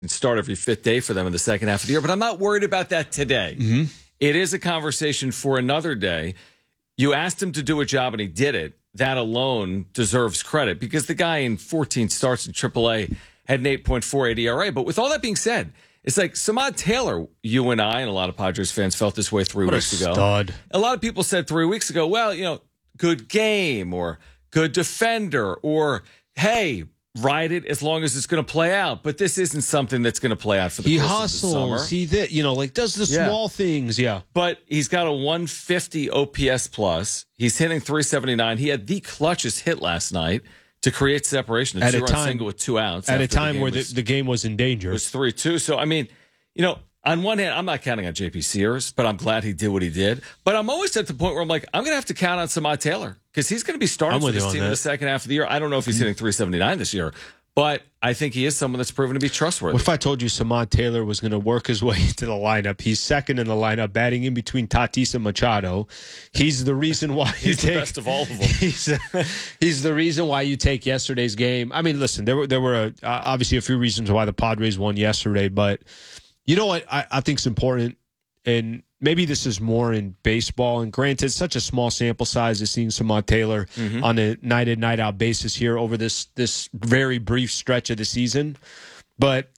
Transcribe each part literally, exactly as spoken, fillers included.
start every fifth day for them in the second half of the year. But I'm not worried about that today. Mm-hmm. It is a conversation for another day. You asked him to do a job, and he did it. That alone deserves credit because the guy in fourteen starts in triple A had an eight point four eight E R A. But with all that being said, it's like Samad Taylor, you and I and a lot of Padres fans felt this way three what weeks a ago. Stud. A lot of people said three weeks ago, well, you know, good game or good defender or, hey, ride it as long as it's going to play out. But this isn't something that's going to play out for the he course hustles. of the summer. He that you know, like does the Yeah. small things. Yeah. But he's got a one fifty O P S plus. He's hitting three seventy-nine. He had the clutchest hit last night to create separation. A At a two-run time- single with two outs. At a after time the where was, the, the game was in danger. It was three two. So, I mean, you know, on one hand, I'm not counting on J P Sears, but I'm glad he did what he did. But I'm always at the point where I'm like, I'm going to have to count on Samad Taylor because he's going to be starting I'm for with you this on team in that. the second half of the year. I don't know if he's hitting three seventy-nine this year, but I think he is someone that's proven to be trustworthy. What if I told you Samad Taylor was going to work his way into the lineup? He's second in the lineup, batting in between Tatis and Machado. He's the reason why you he's take, the best of all of them. He's, he's the reason why you take yesterday's game. I mean, listen, there were there were a, uh, obviously a few reasons why the Padres won yesterday, but you know what I, I think is important, and maybe this is more in baseball, and granted, it's such a small sample size of seeing Samad Taylor Mm-hmm. on a night in, night out basis here over this this very brief stretch of the season. But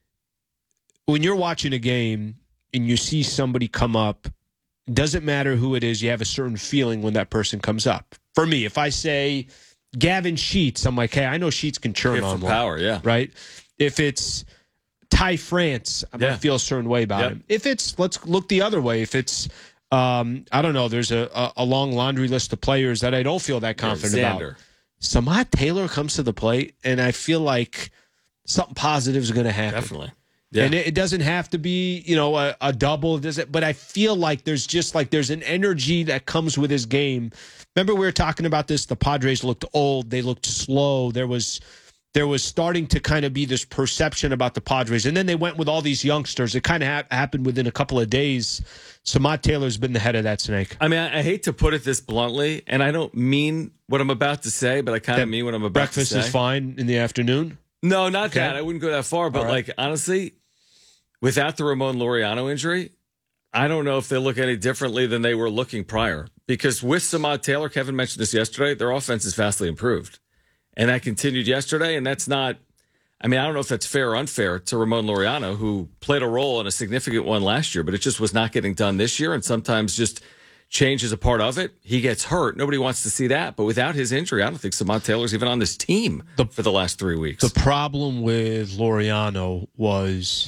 when you're watching a game and you see somebody come up, doesn't matter who it is, you have a certain feeling when that person comes up. For me, if I say Gavin Sheets, I'm like, hey, I know Sheets can churn Hit on for one, power, yeah. right? If it's Ty France, I'm Yeah. going to feel a certain way about Yep. him. If it's, let's look the other way. If it's, um, I don't know, there's a, a, a long laundry list of players that I don't feel that confident Yeah, about. Xander. Samad Taylor comes to the plate, and I feel like something positive is going to happen. Definitely. Yeah. And it, it doesn't have to be, you know, a, a double, does it? But I feel like there's just like there's an energy that comes with his game. Remember, we were talking about this. The Padres looked old. They looked slow. There was there was starting to kind of be this perception about the Padres. And then they went with all these youngsters. It kind of ha- happened within a couple of days. Samad Taylor's been the head of that snake. I mean, I, I hate to put it this bluntly, and I don't mean what I'm about to say, but I kind of mean what I'm about Breakfast to say. is fine in the afternoon. No, not Okay. that. I wouldn't go that far. But, All right. like, honestly, without the Ramon Laureano injury, I don't know if they look any differently than they were looking prior. Because with Samad Taylor, Kevin mentioned this yesterday, their offense is vastly improved. And that continued yesterday, and that's not, I mean, I don't know if that's fair or unfair to Ramon Laureano, who played a role in a significant one last year, but it just was not getting done this year, and sometimes just change is a part of it. He gets hurt. Nobody wants to see that. But without his injury, I don't think Samad Taylor's even on this team The- for the last three weeks. The problem with Laureano was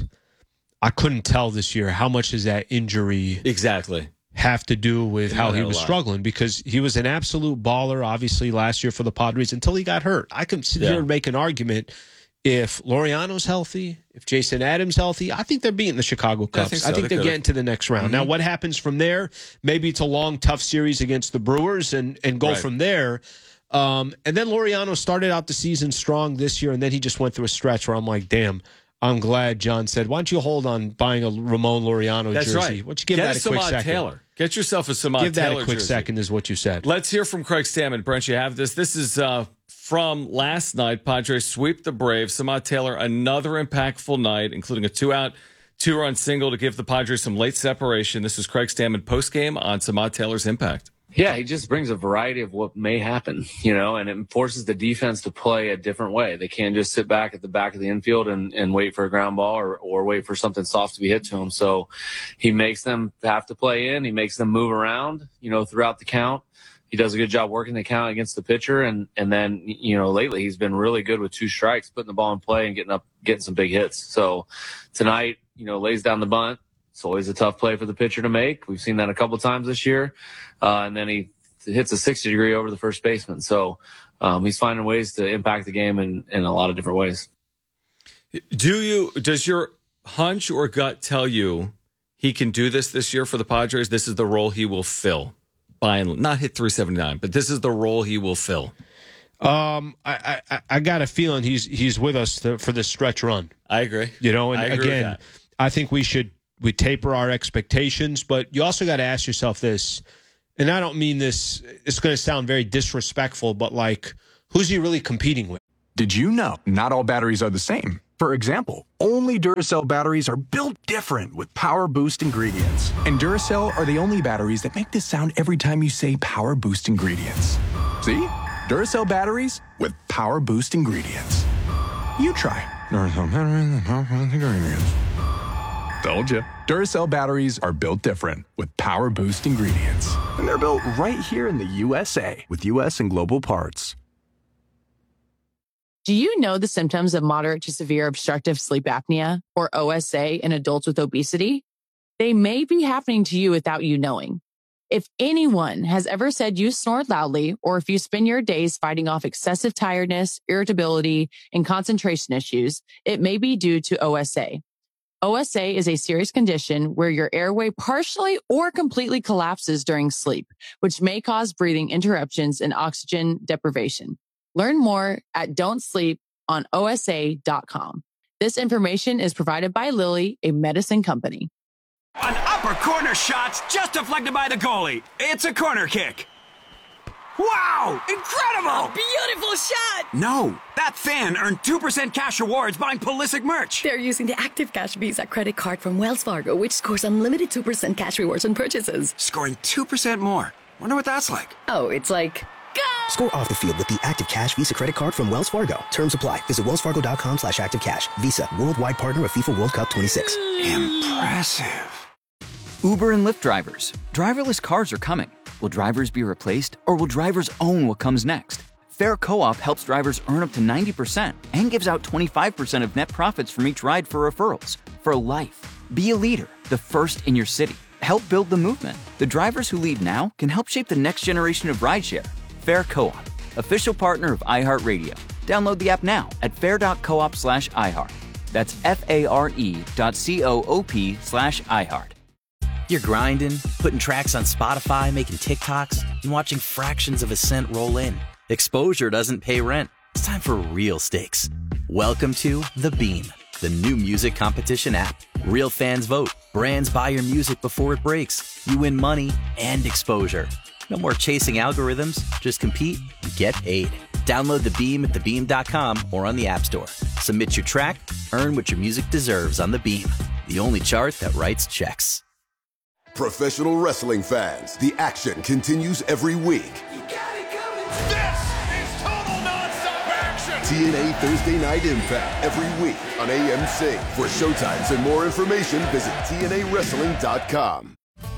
I couldn't tell this year how much is that injury Exactly. have to do with He how might he have a was lot. struggling, because he was an absolute baller, obviously, last year for the Padres until he got hurt. I can sit Yeah. here and make an argument. If Laureano's healthy, if Jason Adams healthy, I think they're beating the Chicago Yeah, I Cubs. think I so. think They they're could've. getting to the next round. Now, what happens from there? Maybe it's a long, tough series against the Brewers and, and go Right. from there. Um, and then Laureano started out the season strong this year, and then he just went through a stretch where I'm like, damn, I'm glad John said, why don't you hold on buying a Ramon Laureano That's jersey? right. Why don't you give Get that a quick Samad second? Taylor. Get yourself a Samad Give that Taylor a quick jersey. second is what you said. Let's hear from Craig Stammen. Brent, you have this. This is uh, from last night. Padres sweep the Braves. Samad Taylor, another impactful night, including a two-out, two-run single to give the Padres some late separation. This is Craig Stammen postgame on Samad Taylor's impact. Yeah, he just brings a variety of what may happen, you know, and it forces the defense to play a different way. They can't just sit back at the back of the infield and, and wait for a ground ball or, or wait for something soft to be hit to him. So he makes them have to play in. He makes them move around, you know, throughout the count. He does a good job working the count against the pitcher. And, and then, you know, lately he's been really good with two strikes, putting the ball in play and getting up, getting some big hits. So tonight, you know, lays down the bunt. It's always a tough play for the pitcher to make. We've seen that a couple times this year. Uh, and then he hits a sixty degree over the first baseman. So um, he's finding ways to impact the game in, in a lot of different ways. Do you, does your hunch or gut tell you he can do this this year for the Padres? This is the role he will fill. By and not hit three seventy-nine, but this is the role he will fill. Um, I, I, I got a feeling he's he's with us to, for this stretch run. I agree. You know, and I agree with again, that. I think we should we taper our expectations, but you also got to ask yourself this, and I don't mean this, it's going to sound very disrespectful, but like, who's he really competing with? Did you know not all batteries are the same? For example, only Duracell batteries are built different with Power Boost ingredients. And Duracell are the only batteries that make this sound every time you say Power Boost ingredients. See? Duracell batteries with Power Boost ingredients. You try. Duracell batteries with Power Boost ingredients. Told you. Duracell batteries are built different with Power Boost ingredients. And they're built right here in the U S A with U S and global parts. Do you know the symptoms of moderate to severe obstructive sleep apnea, or O S A, in adults with obesity? They may be happening to you without you knowing. If anyone has ever said you snore loudly, or if you spend your days fighting off excessive tiredness, irritability, and concentration issues, it may be due to O S A. O S A is a serious condition where your airway partially or completely collapses during sleep, which may cause breathing interruptions and oxygen deprivation. Learn more at don't sleep on O S A dot com. This information is provided by Lilly, a medicine company. An upper corner shot's just deflected by the goalie. It's a corner kick. Wow! Incredible! Beautiful shot! No, that fan earned two percent cash rewards buying Pulisic merch. They're using the Active Cash Visa credit card from Wells Fargo, which scores unlimited two percent cash rewards on purchases. Scoring two percent more. Wonder what that's like. Oh, it's like... Go! Score off the field with the Active Cash Visa credit card from Wells Fargo. Terms apply. Visit wellsfargo.com slash active cash. Visa, worldwide partner of FIFA World Cup twenty-six. Impressive. Uber and Lyft drivers. Driverless cars are coming. Will drivers be replaced, or will drivers own what comes next? Fair Co-op helps drivers earn up to ninety percent and gives out twenty-five percent of net profits from each ride for referrals. For life. Be a leader, the first in your city. Help build the movement. The drivers who lead now can help shape the next generation of rideshare. Fair Co-op, official partner of iHeartRadio. Download the app now at fair.coop slash iHeart. That's F-A-R-E dot C-O-O-P slash iHeart. You're grinding, putting tracks on Spotify, making TikToks, and watching fractions of a cent roll in. Exposure doesn't pay rent. It's time for real stakes. Welcome to The Beam, the new music competition app. Real fans vote. Brands buy your music before it breaks. You win money and exposure. No more chasing algorithms. Just compete and get paid. Download The Beam at the beam dot com or on the App Store. Submit your track, earn what your music deserves on The Beam, the only chart that writes checks. Professional wrestling fans, the action continues every week. You got it coming. This is total nonstop action. T N A Thursday Night Impact every week on A M C. For showtimes and more information, visit T N A wrestling dot com.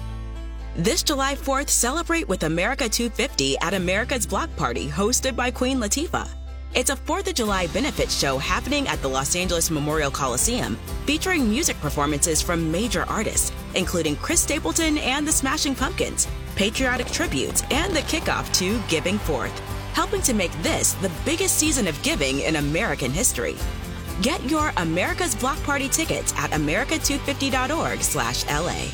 This July fourth, celebrate with America two fifty at America's Block Party, hosted by Queen Latifah. It's a fourth of July benefit show happening at the Los Angeles Memorial Coliseum, featuring music performances from major artists, including Chris Stapleton and the Smashing Pumpkins, patriotic tributes, and the kickoff to Giving Forth, helping to make this the biggest season of giving in American history. Get your America's Block Party tickets at america two fifty dot org slash L A.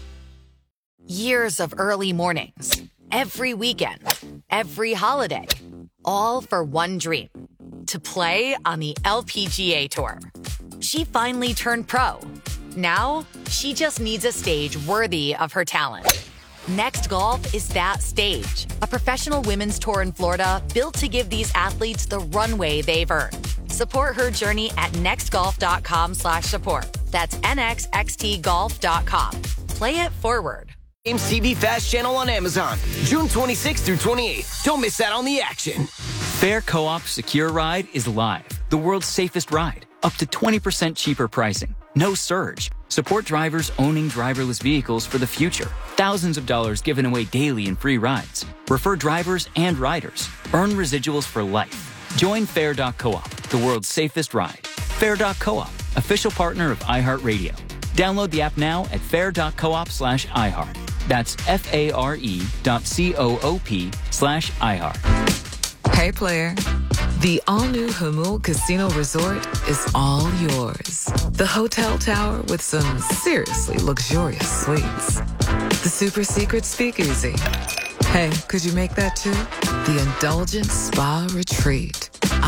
Years of early mornings, every weekend, every holiday, all for one dream, to play on the L P G A Tour. She finally turned pro. Now, she just needs a stage worthy of her talent. Next Golf is that stage, a professional women's tour in Florida built to give these athletes the runway they've earned. Support her journey at nextgolf.com slash support. That's N X X T golf dot com. Play it forward. Games T V Fast Channel on Amazon, June twenty-sixth through twenty-eighth. Don't miss out on the action. Fair Co-op Secure Ride is live. The world's safest ride. Up to twenty percent cheaper pricing. No surge. Support drivers owning driverless vehicles for the future. Thousands of dollars given away daily in free rides. Refer drivers and riders. Earn residuals for life. Join Fair dot Co-op, the world's safest ride. Fair dot Co-op, official partner of iHeartRadio. Download the app now at fair.coop slash iHeart. That's F-A-R-E dot C-O-O-P slash iHeart. Hey, player. The all-new Jamul Casino Resort is all yours. The hotel tower with some seriously luxurious suites. The super secret speakeasy. Hey, could you make that too? The indulgent spa retreat.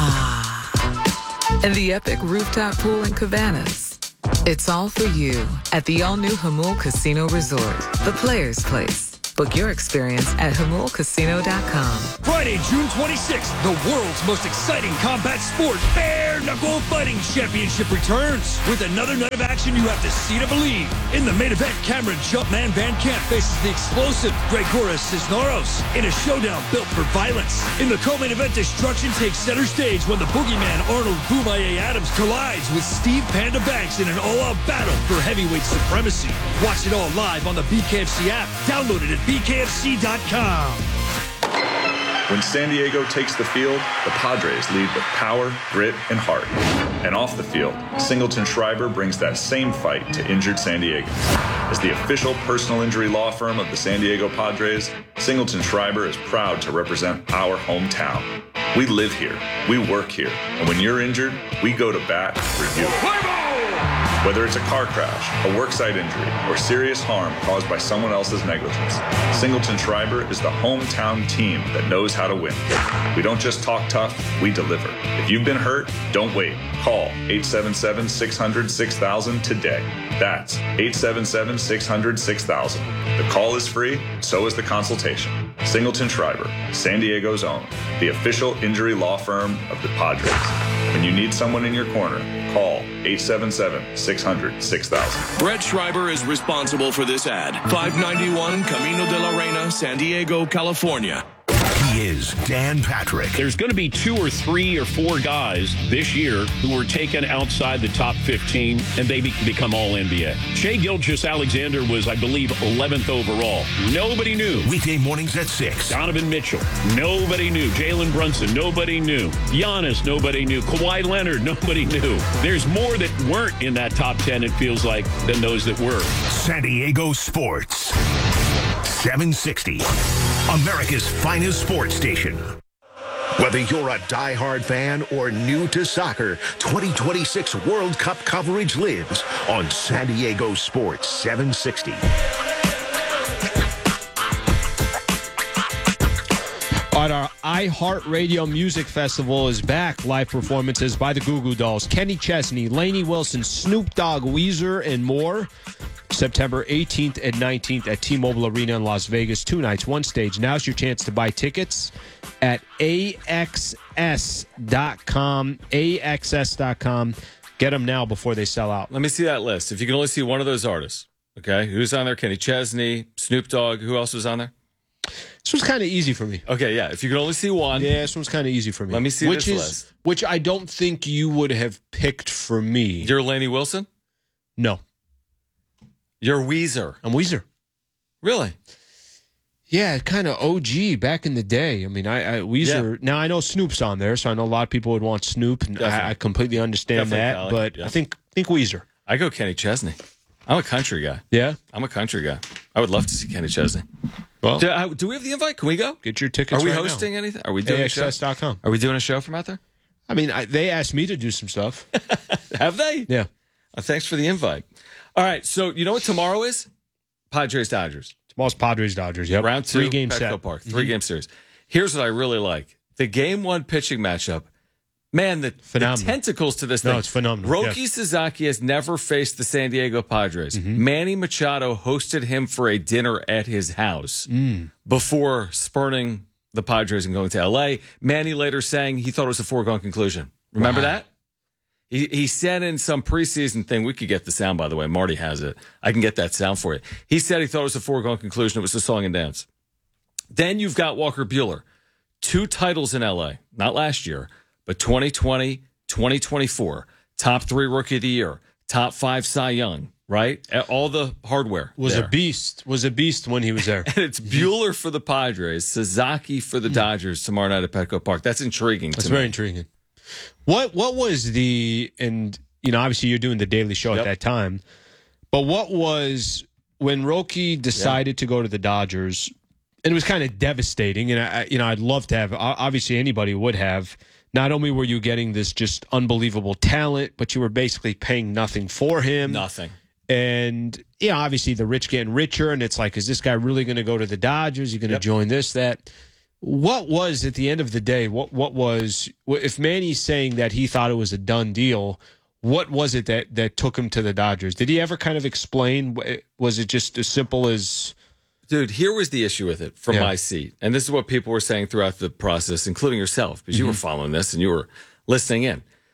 Ah. And the epic rooftop pool in Cabanas. It's all for you at the all-new Jamul Casino Resort, the player's place. Book your experience at Jamul Casino dot com. Friday, June twenty-sixth, the world's most exciting combat sport, Bear Knuckle Fighting Championship returns with another night of action you have to see to believe. In the main event, Cameron Jumpman Van Camp faces the explosive Gregoris Cisneros in a showdown built for violence. In the co-main event, destruction takes center stage when the boogeyman Arnold Boomaye Adams collides with Steve Panda Banks in an all-out battle for heavyweight supremacy. Watch it all live on the B K F C app. Download it at B K F C dot com. When San Diego takes the field, the Padres lead with power, grit, and heart. And off the field, Singleton Schreiber brings that same fight to injured San Diegans. As the official personal injury law firm of the San Diego Padres, Singleton Schreiber is proud to represent our hometown. We live here, we work here, and when you're injured, we go to bat for you. Whether it's a car crash, a worksite injury, or serious harm caused by someone else's negligence, Singleton Schreiber is the hometown team that knows how to win. We don't just talk tough, we deliver. If you've been hurt, don't wait. Call eight seven seven, six hundred, six thousand today. That's eight seven seven, six hundred, six thousand. The call is free, so is the consultation. Singleton Schreiber, San Diego's own, the official injury law firm of the Padres. When you need someone in your corner, call eight seven seven, six hundred, six thousand. Brett Schreiber is responsible for this ad. five ninety-one Camino de la Reina, San Diego, California. He is Dan Patrick. There's going to be two or three or four guys this year who were taken outside the top fifteen, and they be- become all N B A. Shai Gilgeous-Alexander was, I believe, eleventh overall. Nobody knew. Weekday mornings at six. Donovan Mitchell. Nobody knew. Jalen Brunson. Nobody knew. Giannis. Nobody knew. Kawhi Leonard. Nobody knew. There's more that weren't in that top ten, it feels like, than those that were. San Diego Sports. seven sixty. America's finest sports station. Whether you're a diehard fan or new to soccer, twenty twenty-six World Cup coverage lives on San Diego Sports seven sixty. On our iHeartRadio Music Festival is back. Live performances by the Goo Goo Dolls, Kenny Chesney, Lainey Wilson, Snoop Dogg, Weezer, and more. September eighteenth and nineteenth at T-Mobile Arena in Las Vegas. Two nights, one stage. Now's your chance to buy tickets at A X S dot com. A X S dot com. Get them now before they sell out. Let me see that list. If you can only see one of those artists, okay? Who's on there? Kenny Chesney, Snoop Dogg. Who else was on there? This was kind of easy for me. Okay, yeah. If you can only see one. Yeah, this one's kind of easy for me. Let me see which this is, list. Which I don't think you would have picked for me. You're Lainey Wilson? No. You're Weezer. I'm Weezer. Really? Yeah, kind of O G back in the day. I mean, I, I Weezer. Yeah. Now I know Snoop's on there, so I know a lot of people would want Snoop, and I, I completely understand Definitely that. Kelly. But yeah. I think think Weezer. I go Kenny Chesney. I'm a country guy. Yeah, I'm a country guy. I would love to see Kenny Chesney. Well, do, uh, do we have the invite? Can we go? Get your tickets. Are we right hosting now. anything? Are we doing A X S dot com. Are we doing a show from out there? I mean, I, they asked me to do some stuff. Have they? Yeah. Uh, thanks for the invite. All right, so you know what tomorrow is? Padres Dodgers. Tomorrow's Padres Dodgers. Yep. Round two, three game Petco set. Park, three mm-hmm. game series. Here's what I really like: the game one pitching matchup. Man, the, the tentacles to this no, thing. No, it's phenomenal. Roki yeah. Sasaki has never faced the San Diego Padres. Mm-hmm. Manny Machado hosted him for a dinner at his house mm. before spurning the Padres and going to L A. Manny later saying he thought it was a foregone conclusion. Remember wow. that? He he said in some preseason thing, we could get the sound, by the way. Marty has it. I can get that sound for you. He said he thought it was a foregone conclusion. It was a song and dance. Then you've got Walker Buehler. Two titles in L A. Not last year, but twenty twenty, twenty twenty-four. Top three rookie of the year. Top five Cy Young, right? All the hardware. Was there. a beast. Was a beast when he was there. And it's Buehler for the Padres, Sasaki for the Dodgers tomorrow night at Petco Park. That's intriguing That's to very me. intriguing. What what was the, and, you know, obviously you're doing the Daily Show Yep. at that time, but what was, when Roki decided yep. to go to the Dodgers, and it was kind of devastating, and, I, you know, I'd love to have, obviously anybody would have, not only were you getting this just unbelievable talent, but you were basically paying nothing for him. Nothing. And, yeah, obviously the rich getting richer, and it's like, is this guy really going to go to the Dodgers? Are you going to yep. join this, that? What was, at the end of the day, what what was, if Manny's saying that he thought it was a done deal, what was it that, that took him to the Dodgers? Did he ever kind of explain? Was it just as simple as... Dude, here was the issue with it from Yeah. my seat. And this is what people were saying throughout the process, including yourself, because you Mhm. were following this and you were listening in.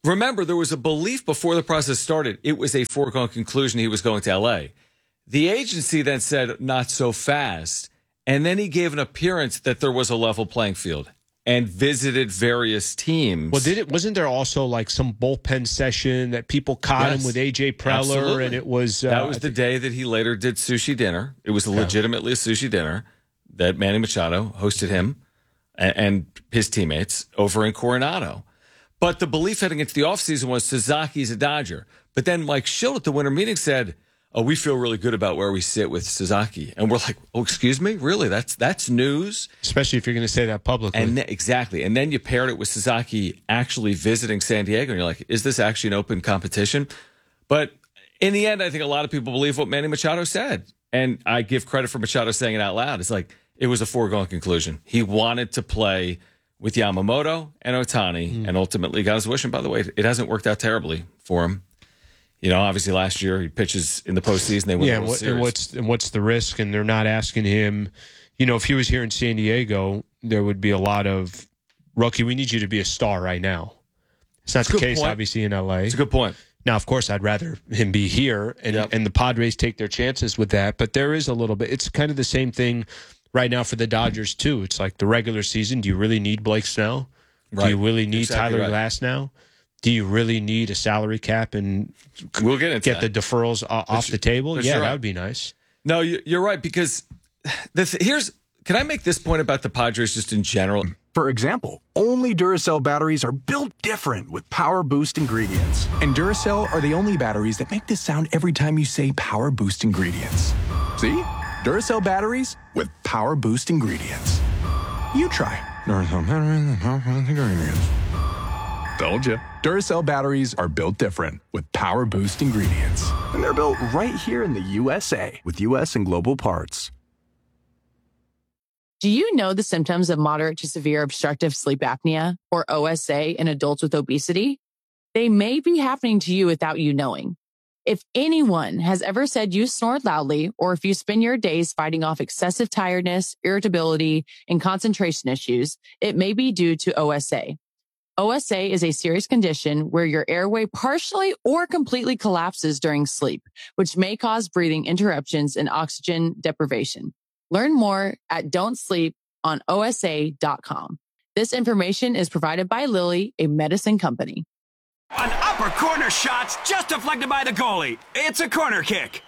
remember, there was a belief before the process started, it was a foregone conclusion he was going to L A. The agency then said, not so fast. And then he gave an appearance that there was a level playing field and visited various teams. Well, did it? Wasn't there also like some bullpen session that people caught Yes, him with A J Preller? absolutely. And it was. Uh, that was the day that he later did sushi dinner. It was legitimately a sushi dinner that Manny Machado hosted him and, and his teammates over in Coronado. But the belief heading into the offseason was Suzuki's a Dodger. But then Mike Schill at the winter meeting said, oh, we feel really good about where we sit with Suzuki. And we're like, oh, excuse me? Really? That's that's news? Especially if you're going to say that publicly. And th- Exactly. And then you paired it with Suzuki actually visiting San Diego. And you're like, is this actually an open competition? But in the end, I think a lot of people believe what Manny Machado said. And I give credit for Machado saying it out loud. It's like, it was a foregone conclusion. He wanted to play with Yamamoto and Ohtani mm. and ultimately got his wish. And by the way, it hasn't worked out terribly for him. You know, obviously last year he pitches in the postseason. They win yeah, the World what, Series. and what's and what's the risk? And they're not asking him. You know, if he was here in San Diego, there would be a lot of rookie. We need you to be a star right now. It's not That's the a good case, point. obviously, in L A. It's a good point. Now, of course, I'd rather him be here, and Yep. and the Padres take their chances with that. But there is a little bit. It's kind of the same thing right now for the Dodgers too. It's like the regular season. Do you really need Blake Snell? Right. Do you really need Exactly Tyler right. Glasnow? Do you really need a salary cap and We'll get into get that. the deferrals o- off the table? That's Yeah, right. that would be nice. No, you- you're right, because the th- here's can I make this point about the Padres just in general? For example, only Duracell batteries are built different with Power Boost ingredients. And Duracell are the only batteries that make this sound every time you say Power Boost ingredients. See? Duracell batteries with Power Boost ingredients. You try. Duracell batteries with Power Boost ingredients. Told you. Duracell batteries are built different with Power Boost ingredients. And they're built right here in the U S A with U S and global parts. Do you know the symptoms of moderate to severe obstructive sleep apnea, or O S A, in adults with obesity? They may be happening to you without you knowing. If anyone has ever said you snored loudly, or if you spend your days fighting off excessive tiredness, irritability, and concentration issues, it may be due to O S A. O S A is a serious condition where your airway partially or completely collapses during sleep, which may cause breathing interruptions and oxygen deprivation. Learn more at don't sleep on O S A dot com. This information is provided by Lilly, a medicine company. An upper corner shot's just deflected by the goalie. It's a corner kick.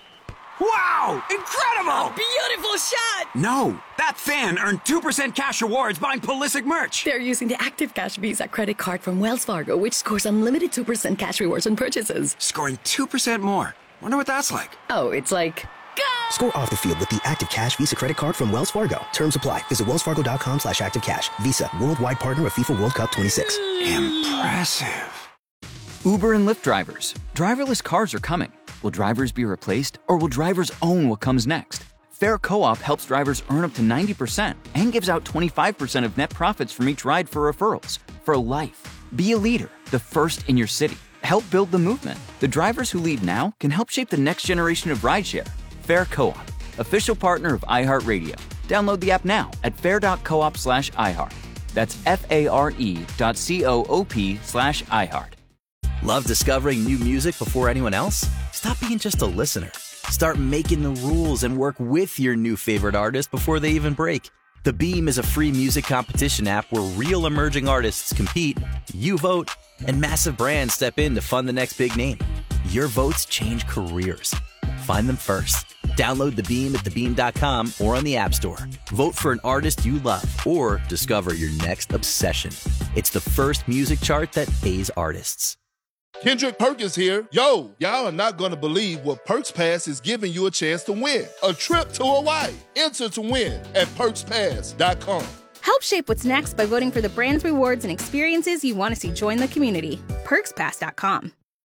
Wow! Incredible! Beautiful shot! No, that fan earned two percent cash rewards buying Pulisic merch. They're using the Active Cash Visa credit card from Wells Fargo, which scores unlimited two percent cash rewards on purchases. Scoring two percent more. Wonder what that's like. Oh, it's like... Score off the field with the Active Cash Visa credit card from Wells Fargo. Terms apply. Visit wellsfargo.com slash active cash. Visa, worldwide partner of FIFA World Cup twenty-six. Impressive. Uber and Lyft drivers. Driverless cars are coming. Will drivers be replaced, or will drivers own what comes next? Fair Co-op helps drivers earn up to ninety percent and gives out twenty-five percent of net profits from each ride for referrals. For life. Be a leader, the first in your city. Help build the movement. The drivers who lead now can help shape the next generation of rideshare. Fair Co-op, official partner of iHeartRadio. Download the app now at fair.coop slash iHeart. That's F-A-R-E dot C-O-O-P slash iHeart. Love discovering new music before anyone else? Stop being just a listener. Start making the rules and work with your new favorite artist before they even break. The Beam is a free music competition app where real emerging artists compete, you vote, and massive brands step in to fund the next big name. Your votes change careers. Find them first. Download The Beam at the beam dot com or on the App Store. Vote for an artist you love or discover your next obsession. It's the first music chart that pays artists. Kendrick Perkins here. Yo, y'all are not going to believe what Perks Pass is giving you a chance to win. A trip to Hawaii. Enter to win at perks pass dot com. Help shape what's next by voting for the brands, rewards, and experiences you want to see join the community. perks pass dot com.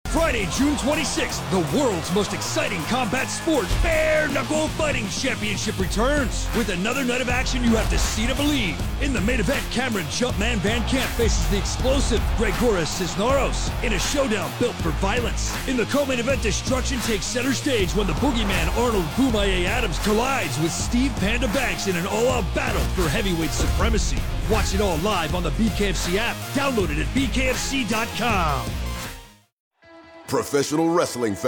Friday, June twenty-sixth, the world's most exciting combat sport, Bare Knuckle Fighting Championship returns. With another night of action you have to see to believe. In the main event, Cameron Jumpman Van Camp faces the explosive Gregoras Cisneros in a showdown built for violence. In the co-main event, destruction takes center stage when the boogeyman Arnold Boomaye Adams collides with Steve Panda Banks in an all-out battle for heavyweight supremacy. Watch it all live on the B K F C app. Download it at B K F C dot com. Professional wrestling fans.